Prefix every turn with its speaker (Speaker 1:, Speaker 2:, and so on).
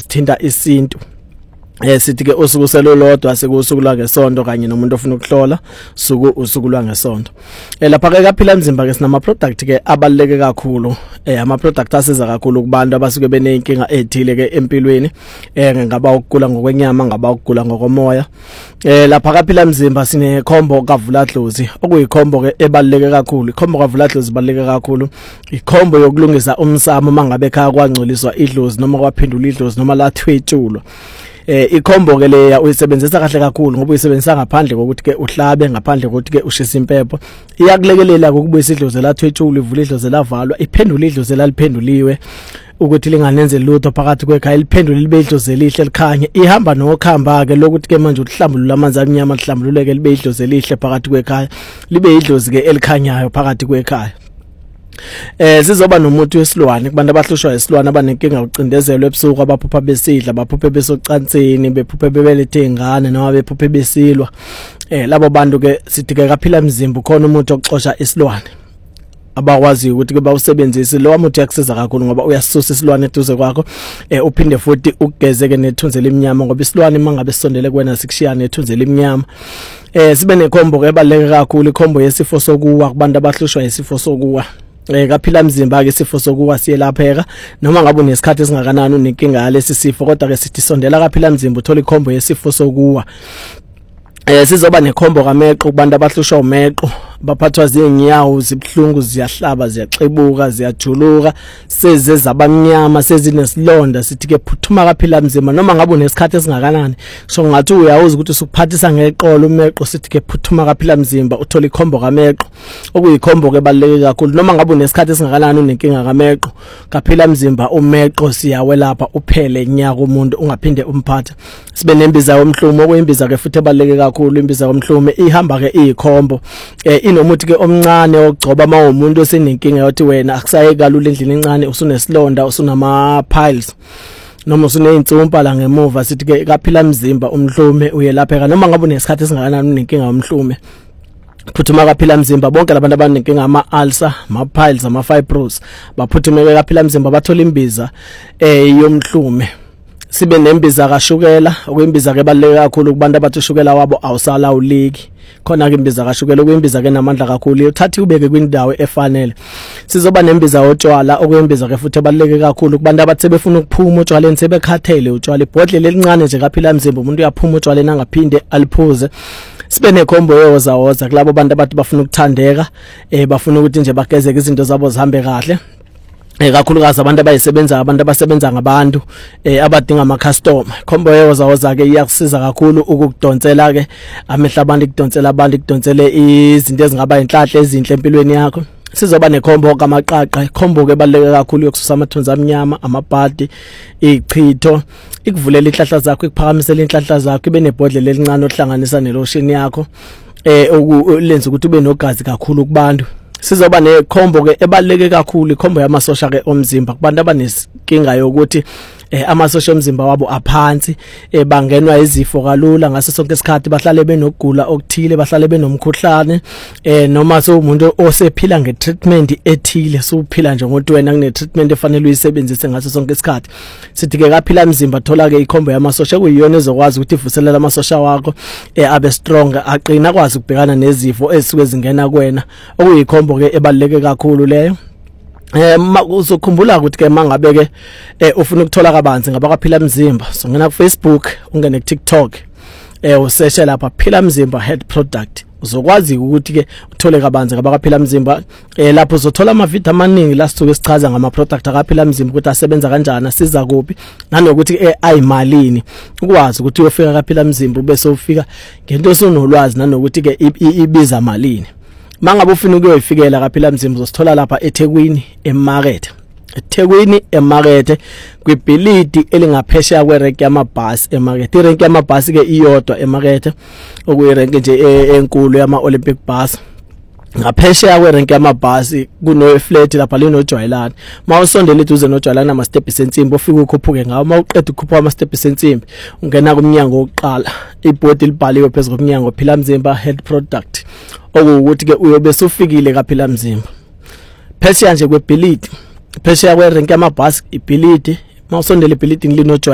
Speaker 1: sithinta isintu. Sithi ke usuku selolodwa sekusuku la ngesonto kanye nomuntu ofuna ukuhlola usuku lwa ngesonto. Lapha ke kaphila mzimba ke sinama product ke abaluleke kakhulu. Ama product asiza kakhulu kubantu abasuke beneyinkinga ezithile ke empilweni. Ngaba ukugula ngokwenyama, ngaba ukugula ngokomoya. Lapha kaphila mzimba sine combo kavula dlozi okuyikhombo ke ebaluleke kakhulu. Ikhombo kavula dlozi ibaluleke kakhulu. Ikhombo yokulungisa umsamo mangabe ekhaya kwangcoliswa idlozi noma kwaphendula idlozi noma lathwetshulwa. Ikhombo ke leya uyisebenzisa kahle kakhulu ngoba uyisebenzisa ngaphandle kokuthi ke uhlabe, ngaphandle kokuthi ke ushisa impepho. Iyakulekelela ukubuyisa idlozi lathwetshulwa, ivula idlozi lavalwa, iphendula idlozi laliphenduliwe ukuthi linganenze lutho phakathi kwekhaya, liphendule libe idlozi elihle likhanye. Ihamba nokhamba ke lokuthi ke manje uhlambulula amanzi amnyama lihlambululeke libe idlozi elihle phakathi kwekhaya, libe idlozi ke elikhanyayo phakathi kwekhaya. Sizoba nomuntu wesilwane kubantu abahlushwa isilwane abanenkinga ucindezelwe ebusuku, abaphupha besidla, baphuphe besocansini, bephuphe bebelethe ingane noma bephuphe besilwa. Labo bantu ke sithi ke kaphila mzimba khona umuntu oxosha isilwane abakwazi ukuthi ke bawusebenzise lo muthi yakusiza kakhulu ngoba uyasisusa isilwane eduze kwakho. Uphinde futhi ugezeke nethunzi lemnyama ngoba isilwane mangabe sisondele kuwena sikushiya nethunzi lemnyama. Sibe nekhombo ke ebaluleke kakhulu, ikhombo yesifo sokuwa kubantu abahlushwa isifo sokuwa. Kaphila mzimba ke isifo sokuwa siyelapheka noma ngabe unesikhathi esingakanani unenkinga yalesi sifo, kodwa ke sithi sondela kaphila mzimba uthola ikhombo yesifo sokuwa. Sizoba nekhombo kameqo kubantu abahlushwa umeqo, baphathwa zinyawo zibhlungu, ziyahlaba, ziyaxebuka, ziyajuluka, sezeza abamnyama, sezinesilonda. Sithi ke phuthuma kaphila mzimba noma ngabe unesikhathi esingakanani, so ngathi uyawuza ukuthi usukuphathisa ngeqolo umeqo. Sithi ke phuthuma kaphila mzimba uthola ikhombo kameqo okuyikhombo ke baluleke kakhulu noma ngabe unesikhathi esingakanani unenkinga kameqo. Kaphila mzimba umeqo siyawelapha uphele nyaka umuntu ungaphinde umphatha. Sibe nembiza yomhlumo okuyimbiza ke futhi ebaluleke kakhulu. Imbiza yomhlume ihamba ke iyikhombo. Inomuthi ke omncane ogcoba mawumuntu osenenkinga yokuthi wena akusaye kalula endlini encane, usunesilonda, usunama piles noma usuneyintsumpa la ngemuva. Sithi ke kaphila mzimba umhlume uyelapheka noma ngabe unesikhathi esingakanani unenkinga yomhlume. Phuthuma kaphila mzimba bonke labantu abanenkinga ama ulcer, ama piles, ama fibrosis baphuthumeke kaphila mzimba bathola imbiza yomhlume. Sibe nembiza kashukela okuyimbiza ke baluleke kakhulu kubantu abathi ushukela wabo awusalawuleki. Khona ke imbiza kashukela okuyimbiza ke namandla kakhulu, uthathi ubeke kwindawo efanele. Sizoba nembiza otshwala okuyimbiza ke futhi ebaluleke kakhulu kubantu abathi befuna ukuphuma utshwaleni, sebekhathele utshwala, ibhodlela elincane nje kaphila mzimba umuntu uyaphuma utshwaleni angaphinde aliphuze. Sibe nekhombo yowoza kulabo bantu abathi bafuna ukuthandeka, bafuna ukuthi nje bagezeke izinto zabo zihambe kahle. Kakhulukazi abantu abayisebenza, abantu abasebenza ngabantu abadinga ama customer. Khombo yewoza ke iyakusiza kakhulu ukukudonsela ke amehla abantu, ikudonsela abantu, ikudonsele izinto ezingaba inhlahle ezinhle empilweni yakho. Sizoba nekhombo kamaqaqa, ikhombo ke baluleke kakhulu yokususa amathunzi amnyama, amabhadi, ichitho, ikuvulela inhlahla zakho, ikuphakamisela inhlahla zakho, ibe nebhodlela elincane ohlanganisa nelotion yakho okulenza ukuthi ube nogazi kakhulu kubantu. Sizoba nekhombo ke ebaluleke kakhulu, ikhombo yamasosha ke omzimba kubantu abanesinkinga yokuthi amasosha omzimba wabo aphansi, bangenwa izifo kalula ngaso sonke isikhathi, bahlale benokugula okuthile, bahlale benomkhuhlane, noma umuntu osephila ngetreatment ethile, sophila nje ngokuthi wena kune treatment efanele uyisebenzise ngaso sonke isikhathi. Sithi ke kaphila mzimba thola ke ikhombo yamasosha kuyiyona ezokwazi ukuthi ivuselela amasosha wakho abe strong, aqina, akwazi ukubhekana nezifo ezisuke zingena kuwena, okuyikhombo ke ebaluleke kakhulu leyo. Uzokhumbula ukuthi ke mangabe ke ufuna ukuthola kabanzi ngaba kaphila mzimba, so ngena ku Facebook, ungene ku TikTok, usearch lapha phila mzimba head product, uzokwazi ukuthi ke uthole kabanzi ngaba kaphila mzimba. Lapho uzothola ama video amaningi la sithuke sichaza ngama product akaphila mzimba ukuthi asebenza kanjani, asiza kuphi, nanokuthi ayimalini, ukwazi ukuthi uyofika kaphila mzimba bese ufika ngento sonolwazi, nanokuthi ke ibiza malini. Mangabe ufuna ukuyoyifikela kaphila mzimba uzosithola lapha eThekwini eMarket. eThekwini eMarket kwibhilidi elingaphesheya kwerenki yamabhasi eMarket. Irenki yamabhasi ke iyodwa eMarket, okuyirenki nje enkulu yama Olympic bus. Ngaphesheya kwerenki yamabhasi kuno flat lapha linojwayelana. Mawusondele eduze nojwayelana nama step sensimbi ofika ukhuphuke ngawo. Mawuqeda ukukhupha ama step sensimbi ungena kumnyango wokuqala, ibhodi libhaliwe phezulu komnyango phila mzimba head product, okuwukuthi ke uyobe sufikile kaphila mzimba. Phesheya nje kwebhilidi, phesheya kwerenki yamabhasi ibhilidi, mawusondele ibhilidi linojwayelana